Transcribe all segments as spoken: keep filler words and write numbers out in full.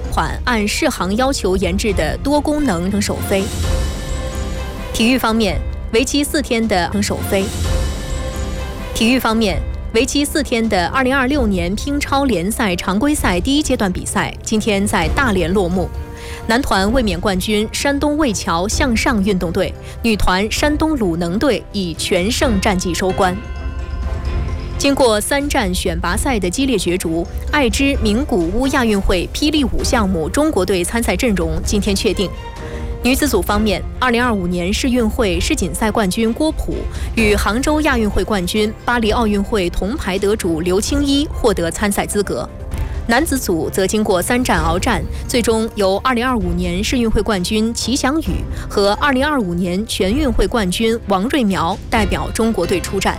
款按适航要求研制的多功能首飞。体育方面，为期四天的首飞。体育方面，为期四天的二零二六年乒超联赛常规赛第一阶段比赛今天在大连落幕。男团卫冕冠军山东魏桥向上运动队，女团山东鲁能队以全胜战绩收官。经过三站选拔赛的激烈角逐，爱知名古屋亚运会霹雳舞项目中国队参赛阵容今天确定。女子组方面，二零二五年世运会世锦赛冠军郭璞与杭州亚运会冠军、巴黎奥运会铜牌得主刘青一获得参赛资格。男子组则经过三战鏖战，最终由二零二五年世运会冠军齐翔宇和二零二五年全运会冠军王瑞苗代表中国队出战。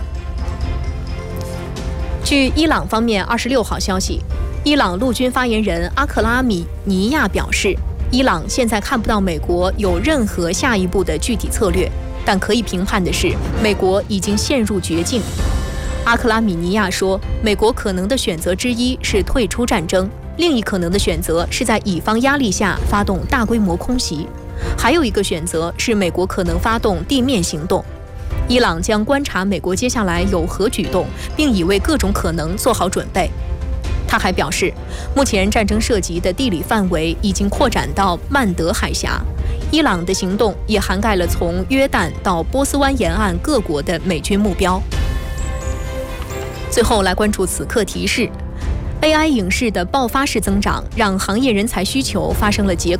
据伊朗方面二十六号消息，伊朗陆军发言人阿克拉米尼亚表示，伊朗现在看不到美国有任何下一步的具体策略，但可以评判的是，美国已经陷入绝境。阿克拉米尼亚说，美国可能的选择之一是退出战争，另一可能的选择是在乙方压力下发动大规模空袭，还有一个选择是美国可能发动地面行动。伊朗将观察美国接下来有何举动，并已为各种可能做好准备。他还表示，目前战争涉及的地理范围已经扩展到曼德海峡，伊朗的行动也涵盖了从约旦到波斯湾沿岸各国的美军目标。最后来关注此刻提示 ：A I 影视的爆发式增长，让行业人才需求发生了结